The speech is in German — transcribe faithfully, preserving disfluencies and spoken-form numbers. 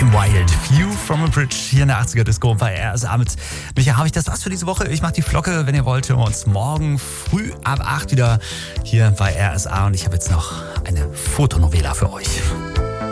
Kim Wilde, View from a Bridge, hier in der achtziger Disco bei R S A mit Micha. Habe ich das was für diese Woche? Ich mache die Flocke, wenn ihr wollt, hören wir uns morgen früh ab acht wieder hier bei R S A und ich habe jetzt noch eine Fotonovela für euch.